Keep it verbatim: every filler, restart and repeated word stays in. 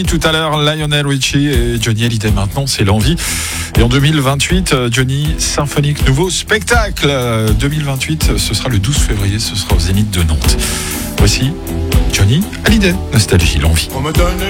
Tout à l'heure, Lionel Richie et Johnny Hallyday. Maintenant, c'est l'envie. Et en deux mille vingt-huit, Johnny Symphonique, nouveau spectacle. deux mille vingt-huit, ce sera le douze février, ce sera au Zénith de Nantes. Voici Johnny Hallyday, Nostalgie, l'envie. On me donne